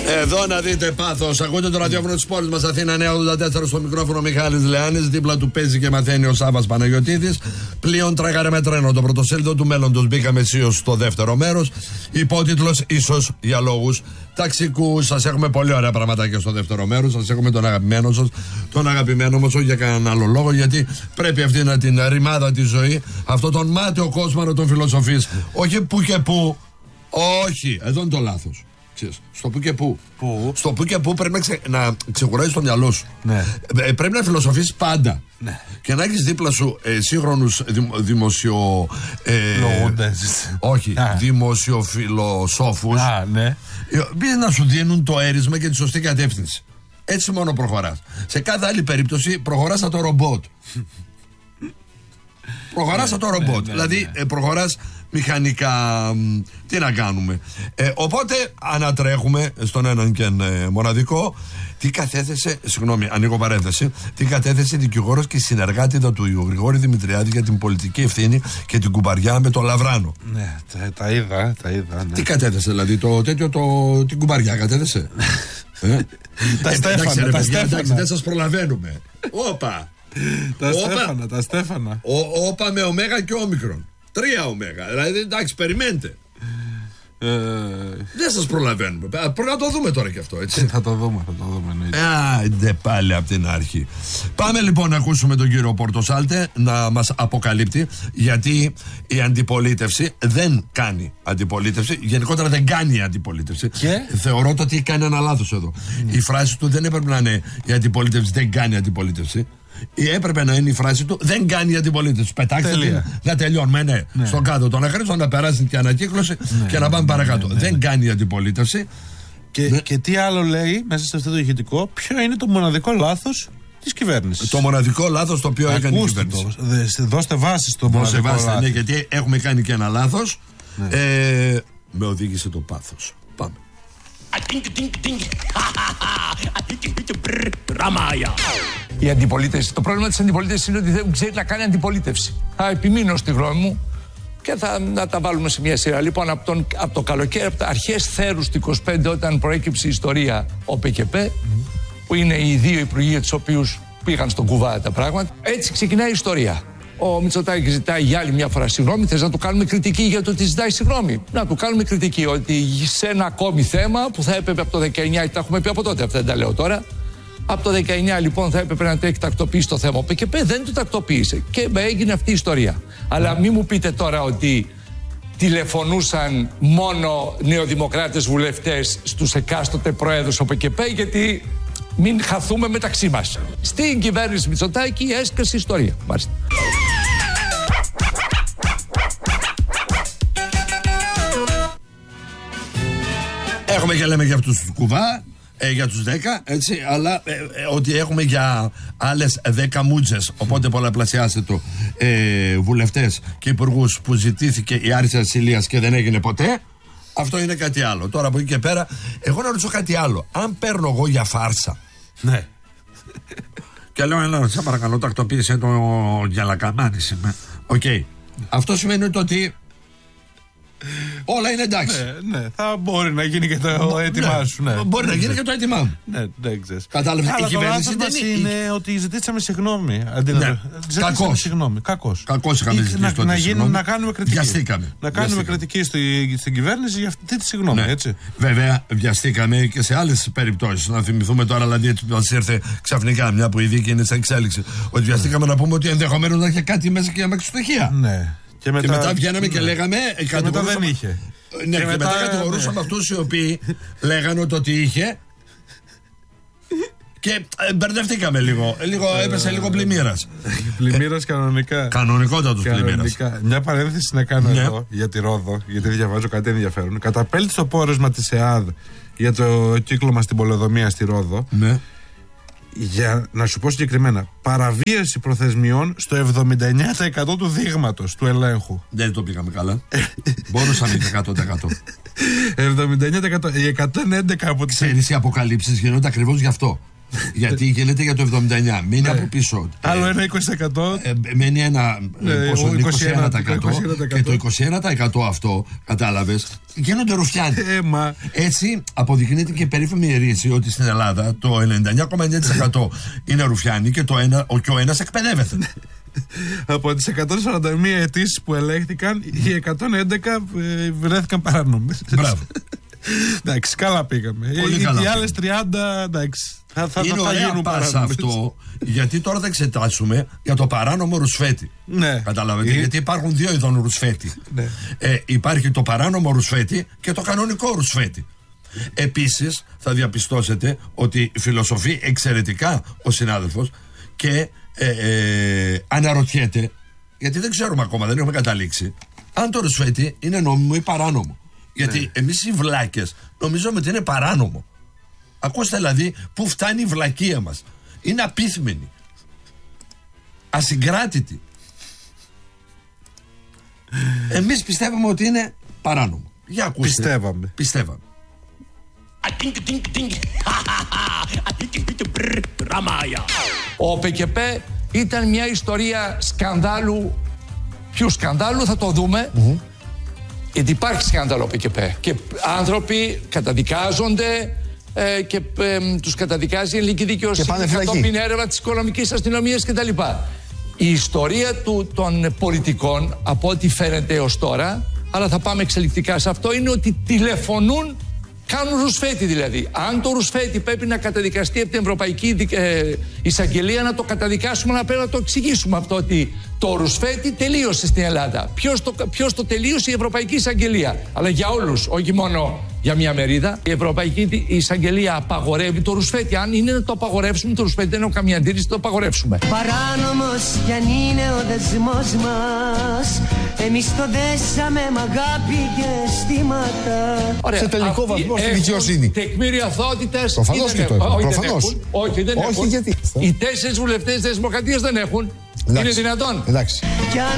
Εδώ να δείτε πάθος. Ακούτε το ραδιόφωνο της πόλης μας, Αθήνα 984, στο μικρόφωνο Μιχάλης Λεάνης. Δίπλα του παίζει και μαθαίνει ο Σάββας Παναγιωτίδης. Πλοίον τράγαρε με τρένο. Το πρωτοσέλιδο του μέλλοντος. Μπήκαμε αισίως στο δεύτερο μέρος. Υπότιτλος ίσως για λόγους ταξικούς. Σας έχουμε πολύ ωραία πραγματάκια στο δεύτερο μέρος. Σας έχουμε τον αγαπημένο σας. Τον αγαπημένο όμως όχι για κανέναν άλλο λόγο. Γιατί πρέπει αυτή να την ρημάδα τη ζωή. Αυτό τον μάταιο κόσμο να τον φιλοσοφείς. Όχι που και που. Όχι, εδώ είναι το λάθος. Στο που και που. Στο που και που πρέπει να ξεκουράζεις το μυαλό σου. Ναι. Πρέπει να φιλοσοφείς πάντα. Ναι. Και να έχεις δίπλα σου σύγχρονους δημοσιοφιλοσόφους. Ναι. Να σου δίνουν το έρισμα και τη σωστή κατεύθυνση. Έτσι μόνο προχωράς. Σε κάθε άλλη περίπτωση προχωράς σαν το ρομπότ. Προχωράς σαν το ρομπότ. Δηλαδή προχωράς μηχανικά. Τι να κάνουμε. Οπότε ανατρέχουμε στον έναν και μοναδικό. Τι κατέθεσε, συγγνώμη, ανοίγω παρένθεση. Τι κατέθεσε δικηγόρος και συνεργάτηδα του Γρηγόρη Δημητριάδη για την πολιτική ευθύνη και την κουμπαριά με τον Λαβράνο. Ναι, τα είδα. Ναι. Τι κατέθεσε, δηλαδή, την κουμπαριά κατέθεσε. Τα Στέφανα. Δεν σας προλαβαίνουμε. Όπα. Τα Στέφανα. Όπα με ωμέγα και όμικρον. 3 ωμέγα. Δηλαδή, εντάξει, περιμένετε. Δεν σας προλαβαίνουμε. Πρέπει να το δούμε τώρα και αυτό, έτσι. Θα το δούμε. Άντε πάλι από την αρχή. Πάμε λοιπόν να ακούσουμε τον κύριο Πορτοσάλτε να μας αποκαλύπτει γιατί η αντιπολίτευση δεν κάνει αντιπολίτευση. Γενικότερα δεν κάνει αντιπολίτευση. Θεωρώ ότι κάνει ένα λάθος εδώ. Η φράση του δεν έπρεπε να είναι η αντιπολίτευση δεν κάνει αντιπολίτευση. Έπρεπε να είναι η φράση του δεν κάνει αντιπολίτευση. Πετάξτε να τελειώνουμε. Ναι. Στον κάτω τον αχρήστο να περάσει την ανακύκλωση και να πάμε παρακάτω. Δεν κάνει αντιπολίτευση. Και τι άλλο λέει μέσα σε αυτό το ηχητικό, ποιο είναι το μοναδικό λάθος της κυβέρνησης. Το μοναδικό λάθος το οποίο έκανε η κυβέρνηση. Δώστε βάση στο μοναδικό λάθος. Ναι, γιατί έχουμε κάνει και ένα λάθος. Με οδήγησε το πάθος. Πάμε. Η αντιπολίτευση. Το πρόβλημα της αντιπολίτευσης είναι ότι δεν ξέρει να κάνει αντιπολίτευση. Θα επιμείνω στη γνώμη μου και να τα βάλουμε σε μια σειρά. Λοιπόν, από το καλοκαίρι, από τα αρχές θέρους του 25, όταν προέκυψε η ιστορία ο ΠΚΠ, που είναι οι δύο υπουργοί τους οποίους πήγαν στον κουβά τα πράγματα, έτσι ξεκινάει η ιστορία. Ο Μητσοτάκης ζητάει για άλλη μια φορά συγγνώμη. Θες να του κάνουμε κριτική για το ότι ζητάει συγγνώμη? Να του κάνουμε κριτική ότι σε ένα ακόμη θέμα που θα έπρεπε από το 19, τα έχουμε πει από τότε, αυτά δεν τα λέω τώρα. Από το 19 λοιπόν θα έπρεπε να το έχει τακτοποιήσει το θέμα. Ο ΠΚΠ δεν το τακτοποίησε και έγινε αυτή η ιστορία. Αλλά μην μου πείτε τώρα ότι τηλεφωνούσαν μόνο νεοδημοκράτες βουλευτές στους εκάστοτε προέδρους ο ΠΚΠ, γιατί μην χαθούμε μεταξύ μας. Στην κυβέρνηση Μητσοτάκη έσκασε ιστορία. Μάλιστα. Έχουμε και λέμε για αυτούς τους κουβά, για τους 10, έτσι, αλλά ότι έχουμε για άλλες 10 μούτζες, οπότε πολλαπλασιάστε το, βουλευτές και υπουργούς που ζητήθηκε η άρση ασυλίας και δεν έγινε ποτέ. Αυτό είναι κάτι άλλο. Τώρα από εκεί και πέρα, εγώ να ρωτήσω κάτι άλλο. Αν παίρνω εγώ για φάρσα, ναι, και λέω, σε παρακαλώ, τακτοποίησε το Γιαλακαμάνης είμαι. Οκ. Αυτό σημαίνει ότι όλα είναι εντάξει. Ναι, θα μπορεί να γίνει και το έτοιμά σου. Ναι. Μπορεί να γίνει και το έτοιμά μου. Ναι, δεν ξέρεις. Κατάλαβε. Η κυβέρνηση δεν είναι ότι ζητήσαμε συγγνώμη. Κακώς. Κακώς είχαμε ζητήσει. Να κάνουμε κριτική. Βιαστήκαμε. Να κάνουμε κριτική στην κυβέρνηση για αυτή τη συγγνώμη. Έτσι. Βέβαια, βιαστήκαμε και σε άλλες περιπτώσεις. Να θυμηθούμε τώρα, δηλαδή, ότι μας ήρθε ξαφνικά μια που η δίκη είναι σε εξέλιξη. Ότι βιαστήκαμε να πούμε ότι ενδεχομένως να είχε κάτι μέσα και να στοιχεία. Ναι. Και μετά βγαίναμε και λέγαμε. Και μετά δεν είχε. Ναι, και μετά κατηγορούσαμε αυτούς οι οποίοι λέγανε ότι είχε. Και μπερδευτήκαμε λίγο. Έπεσε λίγο πλημμύρας. Πλημμύρας κανονικά. Κανονικότατος πλημμύρας. Μια παρένθεση να κάνω εδώ για τη Ρόδο, γιατί διαβάζω κάτι ενδιαφέρον. Καταπέλτει το πόρισμα της ΕΑΔ για το κύκλωμα στην πολεοδομία στη Ρόδο. Ναι. Για να σου πω συγκεκριμένα, παραβίαση προθεσμιών στο 79% του δείγματος του ελέγχου. Δεν το πήγαμε καλά. Μπορούσαμε και 100%. 79%. Οι 111 από τις. Ξέρεις, οι αποκαλύψεις γίνονται ακριβώς γι' αυτό. Γιατί γίνεται για το 79. Μένει από πίσω. Άλλο ένα 20%. Μένει ένα 21%. Και το 21% αυτό, κατάλαβες, γίνονται ρουφιάνοι. Έτσι αποδεικνύεται και η περίφημη ρίση ότι στην Ελλάδα το 99,9% είναι ρουφιάνοι και ο ένας εκπαιδεύεται. Από τις 141 αιτήσεις που ελέγχθηκαν, οι 111 βρέθηκαν παράνομες. Μπράβο. Εντάξει, καλά πήγαμε. Οι άλλες 30, εντάξει. Είναι ωραία πάσα αυτό, γιατί τώρα θα εξετάσουμε για το παράνομο ρουσφέτη. Ναι. Καταλαβαίνετε, γιατί υπάρχουν δύο ειδών ρουσφέτη. Ναι. Υπάρχει το παράνομο ρουσφέτη και το κανονικό ρουσφέτη. Επίσης θα διαπιστώσετε ότι φιλοσοφεί εξαιρετικά ο συνάδελφος και αναρωτιέται, γιατί δεν ξέρουμε ακόμα, δεν έχουμε καταλήξει, αν το ρουσφέτη είναι νόμιμο ή παράνομο. Γιατί εμείς οι βλάκες νομίζουμε ότι είναι παράνομο. Ακούστε δηλαδή πού φτάνει η βλακεία μας. Είναι απίθμενη, ασυγκράτητη. Εμείς πιστεύουμε ότι είναι παράνομο. Για ακούστε. Πιστεύαμε. Ο ΠΚΠ ήταν μια ιστορία σκανδάλου. Ποιου σκανδάλου θα το δούμε. Γιατί υπάρχει σκάνδαλο ΠΚΠ και άνθρωποι καταδικάζονται και τους καταδικάζει η ελληνική δικαιοσύνη κατόπιν έρευνα της οικονομικής αστυνομίας κτλ. Η ιστορία των πολιτικών, από ό,τι φαίνεται έως τώρα, αλλά θα πάμε εξελικτικά σε αυτό, είναι ότι τηλεφωνούν, κάνουν ρουσφέτη δηλαδή. Αν το ρουσφέτη πρέπει να καταδικαστεί από την Ευρωπαϊκή Εισαγγελία, να το καταδικάσουμε, να πρέπει να το εξηγήσουμε αυτό, ότι το ρουσφέτη τελείωσε στην Ελλάδα. Ποιος το τελείωσε? Η Ευρωπαϊκή Εισαγγελία. Αλλά για όλους, όχι μόνο για μια μερίδα. Η Ευρωπαϊκή Εισαγγελία απαγορεύει το ρουσφέτη. Αν είναι να το απαγορεύσουμε, το ρουσφέτη δεν έχω καμία αντίρρηση, το απαγορεύσουμε. Παράνομος κι αν είναι ο δεσμός μας, εμείς το δέσαμε με αγάπη και αισθήματα. Ωραία. Σε τελικό βαθμό στη δικαιοσύνη. Τεκμήριο αθωότητας. Προφανώς και το έχουν. Προφανώς. Όχι, δεν έχουν. Γιατί? Οι 4 βουλευτές της Δημοκρατίας δεν έχουν. Είναι δυνατόν? Εντάξει.